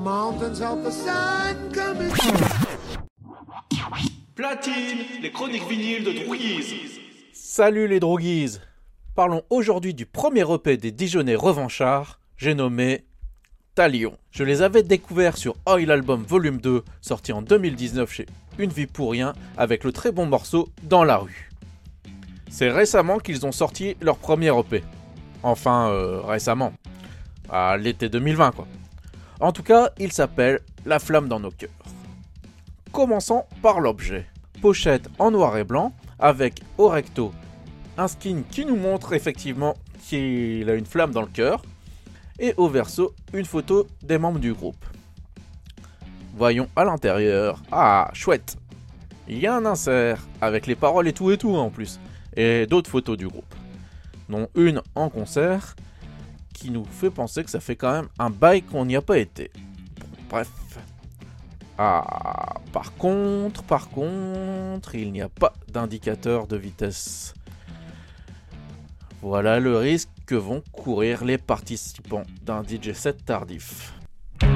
mountains of the sun coming. Platine, les chroniques vinyles de Drouguise. Salut les droguises. Parlons aujourd'hui du premier EP des Dijonnais revanchards, j'ai nommé Talion. Je les avais découverts sur Oil Album Volume 2, sorti en 2019 chez Une Vie Pour Rien, avec le très bon morceau Dans la Rue. C'est récemment qu'ils ont sorti leur premier EP. Enfin, récemment. À l'été 2020, quoi. En tout cas, il s'appelle La Flamme dans nos cœurs. Commençons par l'objet. Pochette en noir et blanc, avec au recto un skin qui nous montre effectivement qu'il a une flamme dans le cœur, et au verso une photo des membres du groupe. Voyons à l'intérieur. Ah, chouette. Il y a un insert avec les paroles et tout en plus, et d'autres photos du groupe, dont une en concert qui nous fait penser que ça fait quand même un bail qu'on n'y a pas été. Bref. Ah, par contre, il n'y a pas d'indicateur de vitesse. Voilà le risque que vont courir les participants d'un DJ set tardif.